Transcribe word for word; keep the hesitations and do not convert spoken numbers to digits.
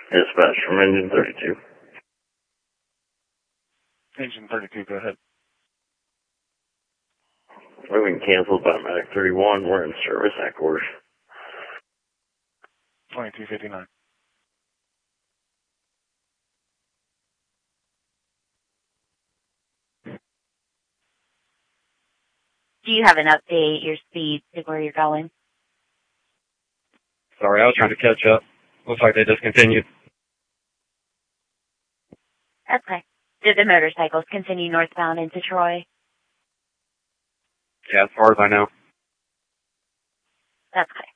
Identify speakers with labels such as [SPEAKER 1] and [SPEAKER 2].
[SPEAKER 1] Dispatch from engine thirty-two.
[SPEAKER 2] Engine thirty-two, go ahead.
[SPEAKER 1] We've been canceled by Medic thirty-one. We're in service at course.
[SPEAKER 2] twenty-two fifty-nine.
[SPEAKER 3] Do you have an update, your speed to where you're going?
[SPEAKER 4] Sorry, I was trying to catch up. Looks like they discontinued.
[SPEAKER 3] Okay. Did the motorcycles continue northbound into Troy?
[SPEAKER 4] Yeah, as far as I know.
[SPEAKER 3] That's okay.